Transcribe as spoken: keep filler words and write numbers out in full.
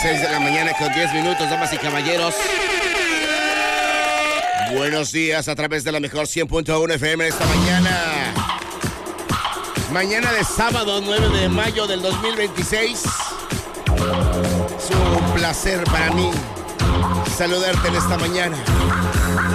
seis de la mañana con diez minutos, damas y caballeros. Buenos días a través de la mejor cien punto uno F M esta mañana. Mañana de sábado nueve de mayo del dos mil veintiséis. Es un placer para mí saludarte en esta mañana.